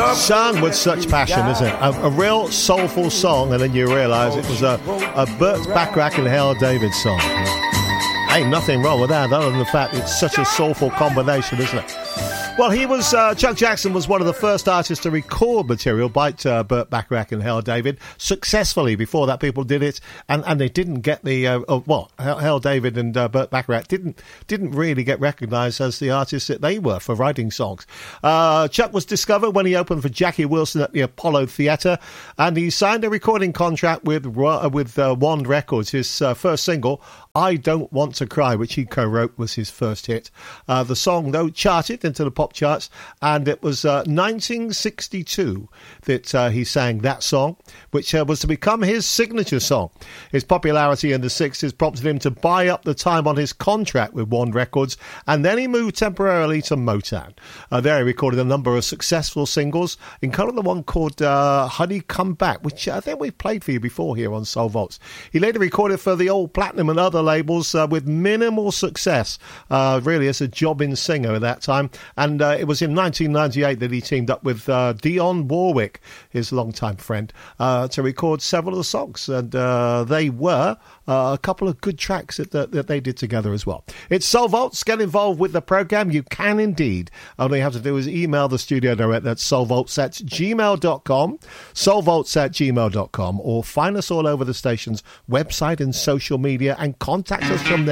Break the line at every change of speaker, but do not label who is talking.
Sung with such passion, isn't it? A real soulful song, and then you realise it was a Burt Bacharach and Hal David song. Ain't nothing wrong with that, other than the fact it's such a soulful combination, isn't it? Well, Chuck Jackson was one of the first artists to record material by Burt Bacharach and Hal David successfully. Before that, people did it, and they didn't get the Hal David and Burt Bacharach didn't really get recognised as the artists that they were for writing songs. Chuck was discovered when he opened for Jackie Wilson at the Apollo Theatre, and he signed a recording contract with Wand Records. His first single, I Don't Want to Cry, which he co-wrote, was his first hit. The song, though, charted into the pop charts, and it was 1962 that he sang that song, which was to become his signature song. His popularity in the 60s prompted him to buy up the time on his contract with Wand Records, and then he moved temporarily to Motown. There he recorded a number of successful singles, including the one called Honey Come Back, which I think we've played for you before here on Soul Vaults. He later recorded for the Old Platinum and other labels with minimal success, really as a jobbing singer at that time. And it was in 1998 that he teamed up with Dionne Warwick, his longtime friend, to record several of the songs. And they were a couple of good tracks that they did together as well. It's Soul Vaults. Get involved with the programme. You can indeed. All you have to do is email the studio direct at soulvaults@gmail.com, soulvaults@gmail.com, or find us all over the station's website and social media and contact us from there.